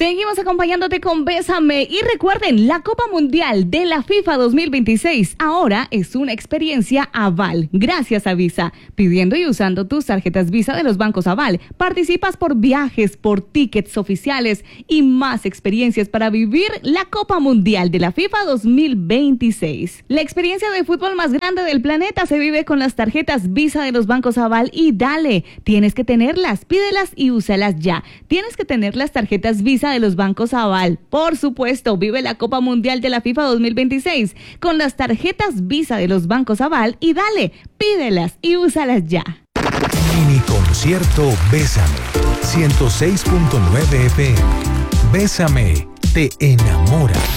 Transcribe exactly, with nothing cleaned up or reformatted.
Seguimos acompañándote con Bésame y recuerden, la Copa Mundial de la FIFA dos mil veintiséis ahora es una experiencia Aval, gracias a Visa. Pidiendo y usando tus tarjetas Visa de los bancos Aval, participas por viajes, por tickets oficiales y más experiencias para vivir la Copa Mundial de la FIFA dos mil veintiséis. La experiencia de fútbol más grande del planeta se vive con las tarjetas Visa de los bancos Aval y dale, tienes que tenerlas, pídelas y úsalas ya. Tienes que tener las tarjetas Visa de los bancos Aval. Por supuesto, vive la Copa Mundial de la FIFA dos mil veintiséis con las tarjetas Visa de los bancos Aval y dale, pídelas y úsalas ya. Mini concierto Bésame, ciento seis punto nueve F M. Bésame, te enamora.